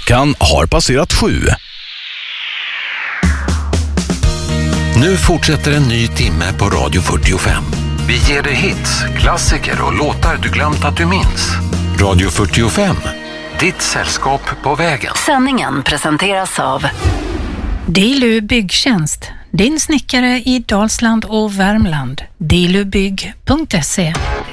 Klockan har passerat 7. Nu fortsätter en ny timme på Radio 45. Vi ger dig hits, klassiker och låtar du glömt att du minns. Radio 45, ditt sällskap på vägen. Sändningen presenteras av Dilu Byggtjänst, din snickare i Dalsland och Värmland. dilubygg.se.